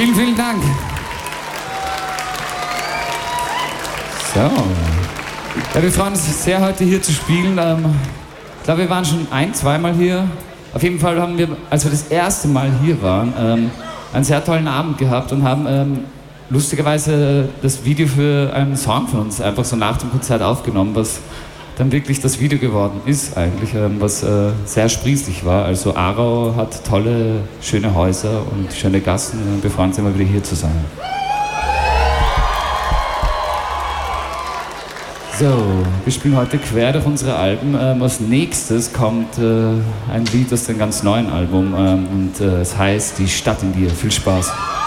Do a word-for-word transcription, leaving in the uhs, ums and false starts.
Vielen, vielen Dank. So. Ja, wir freuen uns sehr, heute hier zu spielen. Ähm, ich glaube, wir waren schon ein-, zweimal hier. Auf jeden Fall haben wir, als wir das erste Mal hier waren, ähm, einen sehr tollen Abend gehabt und haben ähm, lustigerweise das Video für einen Song von uns einfach so nach dem Konzert aufgenommen, was dann wirklich das Video geworden ist eigentlich, ähm, was äh, sehr sprießlich war. Also Aarau hat tolle, schöne Häuser und schöne Gassen und wir freuen uns immer wieder hier zu sein. So, wir spielen heute quer durch unsere Alben. Ähm, als nächstes kommt äh, ein Lied aus dem ganz neuen Album ähm, und äh, es heißt Die Stadt in dir. Viel Spaß!